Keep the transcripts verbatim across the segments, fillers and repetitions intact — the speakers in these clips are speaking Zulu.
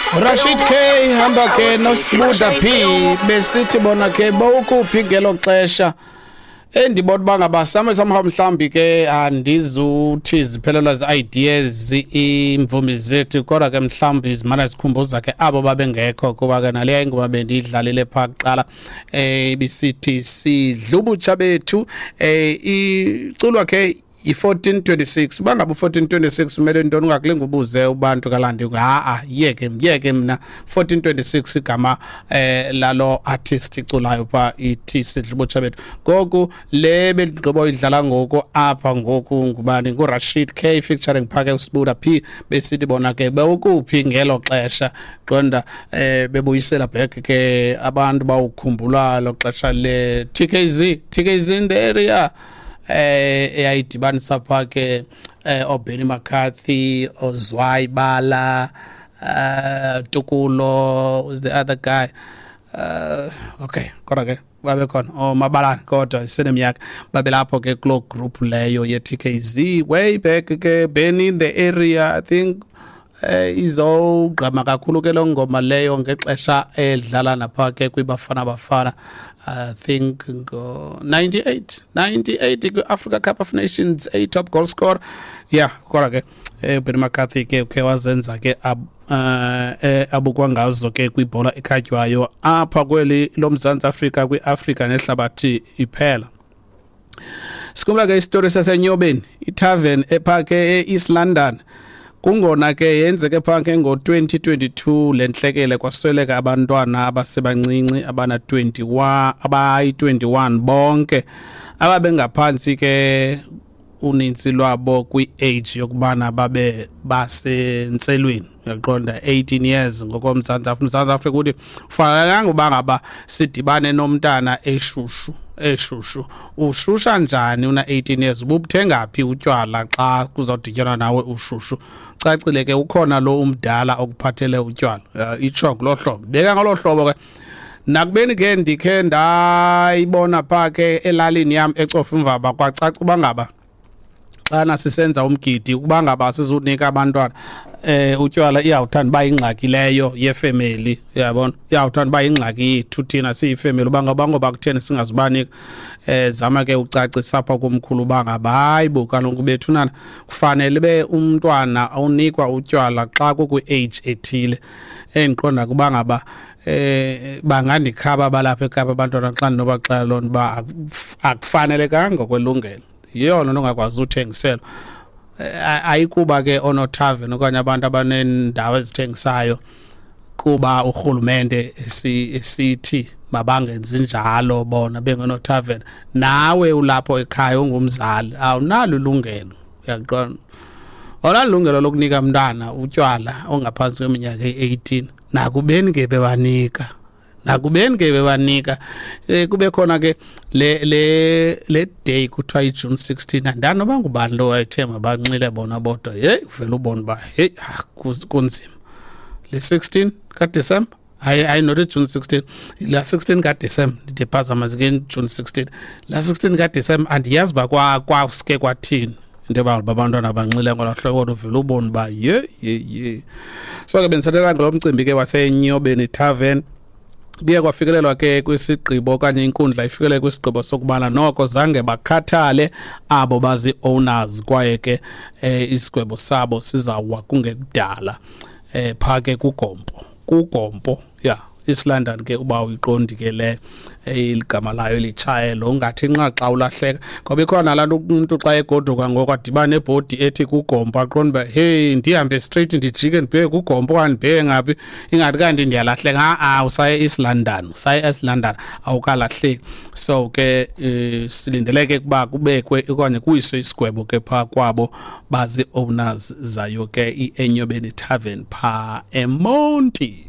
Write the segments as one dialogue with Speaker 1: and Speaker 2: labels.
Speaker 1: Rashid K hamba ke noSibuda P besithi bona ke bawukuphi ngelo xesha endibona bangaba same somehow mhlambi ke andizuthi ziphelelwa ze-ideas imvumi zethu kodwa ke mhlambi izimana zikhumbuza ke abo babengekho kuba ke naleya ingoma bendiyidlalile phaa kuqala eh bisithi sidlubutsha bethu eh iculwa ke i-fourteen twenty-six bangabe u-fourteen twenty-six kumele ntoni ungakulinga ubuze ubantu kalandi ha a yeke yeke mina fourteen twenty-six igama eh lalo artist iculayo pha ithi sidlubutsha bethu ngoku le bendigqiba idlala ngoku apha ngoku ngubani nguRashid K featuring phake uSibuda P besithi bona ke bewukuphi ngelo xesha qonda eh bebuyisela back ke abantu bawukhumbula lo xesha le T K Z T K Z in the area eh eyayidibanisa pha ke oBenny McCarthy oZwai Bala uh Tukulo was the other guy uh okay kodwa ke babe khona oh Mabalana kodwa iseneminyaka babe lapho ke kulo group leyo ye T K Z way back ke Benny in the area I think eh izogqama kakhulu ke lo ngoma leyo ngexesha edlala napha ke kwibafana bafana I think go ninety-eight ninety-eight Africa Cup of Nations a top goal scorer yeah kodwa ke eh Benny McCarthy ke ke wazenza ke eh abukwa ngazo ke kwibhola ekhatywayo apha kweli loMzantsi Afrika kwiAfrica nehlabathi iphela. Sikumla ke istory saseNyobeni iTavern ephake eEast London kungona ke yenzeke phake ngo twenty twenty-two lenhlekele kwasweleka abantwana abasebancinci abana twenty-one abayi twenty-one bonke ababengaphansi ke uninzi lwabo kwi-age yokubana babe basenselweni uyaqonda eighteen years ngokomzantsi Afrika ukuthi fanelanga uba ngaba sidibane nomntana eshushu eshushu ushusha njani una eighteen years ubuthenga phi utywala xa kuzodityanwa nawe ushushu cacile ke ukhona lo umdala okuphathele utywala itsho lo hlobo beka ngalo hlobo ke nakubeni ke ndikhe ndayibona pha ke elalini yam ecofa umvaba kwacaca uba ngaba xana sisenza umgidi kuba ngaba sizunika abantwana eh utywala iyawuthanda bayingxaki leyo yefamily uyabona iyawuthanda bayingxaki yethu thina siyifamily uba ngaba ngoba kutheni singazibanika eh zama ke ucacisa apha kumkhulu uba ngaba hayibo kaloku bethunana kufanele be umntwana awunikwa utywala xa kuku age ethile endiqonda kuba ngaba eh bangandikhaba balapha eKapa abantwana xa ndinobaxela loo nto ba akufanelekanga kwelungelo yiyona nto ongakwazi uthengisela ayikuba ke onoTavern okanye abantu abanendawo ezithengisayo kuba urhulumente esithi mabangenzi njalo bona bengenoTavern nawe ulapho ekhaya ungumzali awunalo ilungelo uyaqonda awunalungelo lokunika umntana utywala ongaphansi kweminyaka eighteen nakubeni ke bewanika nakubeni ke bebanika kube khona ke le le le day kuthiwa iJune sixteen andani noba ngubani lo wayethema banxile bona bodwa hey uvela ubona ba hey kunzima le sixteen kaDisemba hayi hayi not June sixteen la sixteen kaDisemba ndiphazama ke June sixteen la sixteen kaDisemba andiyazi ba kwa kwaske kwathini into babantwana abanxile ngolahlobo uvela ubona ba ye ye so ke bendisathela ngalo mcimbi ke waseNyobeni Tavern kuye kwafikelelwa ke kwisigqibo okanye inkundla ifikelele kwisigqibo sokubana noko zange bakhathale abo bazi owners kwaye ke eh, isigwebo sabo sizawa kungekudala eh phake kuGompo kuGompo yeah East London ke uba uyiqondi ke le iligama layo elitshayelo ungathi nqa xa ulahleka ngoba ikhona la umuntu xa egoduka ngoku adibana nebhodi ethi kuGompo aqonda ba hey ndihambe straight ndijike ndibheke kuGompo kanibheke ngapi ingathi kanti ndiyalahleka a usaye East London usaye East London awukalahleki so ke silindeleke kuba kubekwe okanye kuyiswe isigwebo ke pha kwabo bazi owners zayo ke iEnyobeni Tavern pha eMonti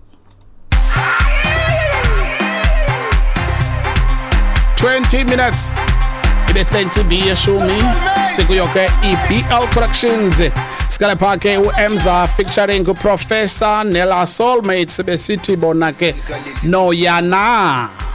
Speaker 1: twenty minutes ibethensi be show me sikuyoke iB L Productions sikale phake uEmza featuring uProfessor Nella Soulmates besithi bona ke no yana